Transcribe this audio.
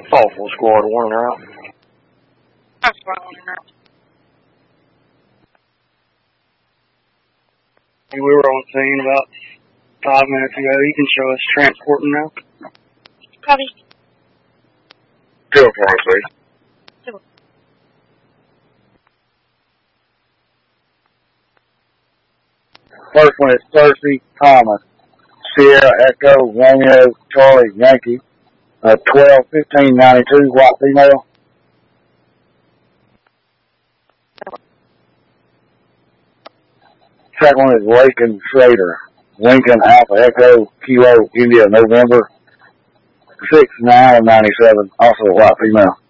Awful squad 1 out. That's what I want to know. We were on scene about 5 minutes ago. You can show us transporting now. Copy. Still for us, please. First one is Percy Thomas, Sierra Echo Romeo Charlie Yankee, 12-15-92, white female. Second one is Lakin Schrader, Lincoln Alpha Echo Kilo India November, 6-9-97, also a white female.